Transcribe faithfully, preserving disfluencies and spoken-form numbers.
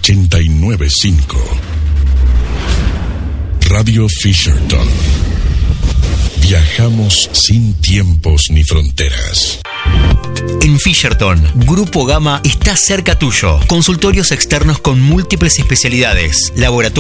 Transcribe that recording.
ochenta y nueve punto cinco. Radio Fisherton. Viajamos sin tiempos ni fronteras. En Fisherton, Grupo Gama está cerca tuyo. Consultorios externos con múltiples especialidades, laboratorios